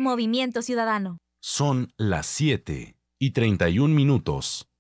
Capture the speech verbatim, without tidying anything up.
Movimiento Ciudadano. Son las siete y treinta y un minutos.